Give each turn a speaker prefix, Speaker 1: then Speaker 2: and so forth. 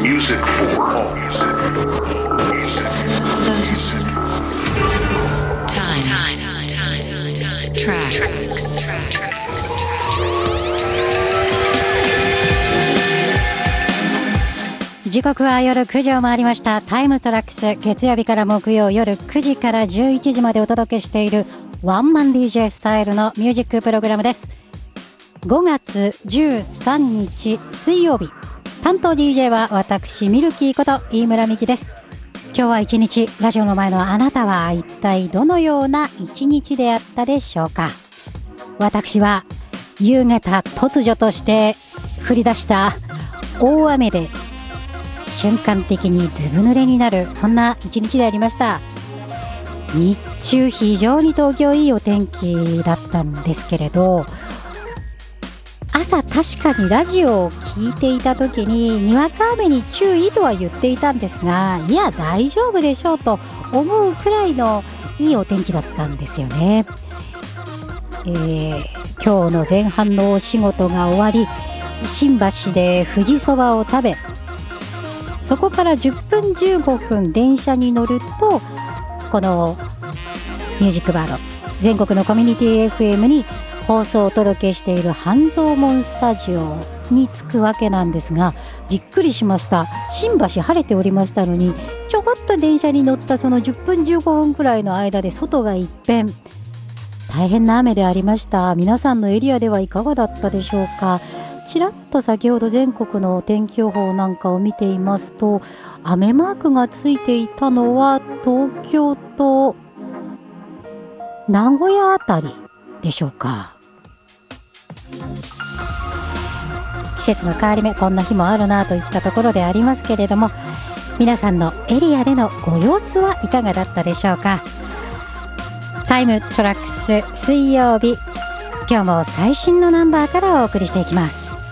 Speaker 1: Music for
Speaker 2: Time. Tracks. 時刻は夜9時を回りました。タイムトラックス、月曜日から木曜夜9時から11時までお届けしているワンマン DJ スタイルのミュージックプログラムです。5月13日水曜日、担当 DJ は私ミルキーこと飯村美希です。今日は一日、ラジオの前のあなたは一体どのような一日であったでしょうか。私は夕方突如として降り出した大雨で瞬間的にずぶ濡れになる、そんな一日でありました。日中非常に東京いいお天気だったんですけれど、朝確かにラジオを聞いていた時ににわか雨に注意とは言っていたんですが、いや大丈夫でしょうと思うくらいのいいお天気だったんですよね。今日の前半のお仕事が終わり、新橋で富士そばを食べ、そこから10分15分電車に乗ると、このミュージックバード全国のコミュニティ FM に放送をお届けしている半蔵門スタジオに着くわけなんですが、びっくりしました。新橋晴れておりましたのに、ちょこっと電車に乗ったその10分15分くらいの間で外が一変、大変な雨でありました。皆さんのエリアではいかがだったでしょうか。ちらっと先ほど全国の天気予報なんかを見ていますと、雨マークがついていたのは東京と名古屋あたりでしょうか。季節の変わり目、こんな日もあるなといったところでありますけれども、皆さんのエリアでのご様子はいかがだったでしょうか。タイムトラックス水曜日、今日も最新のナンバーからお送りしていきます。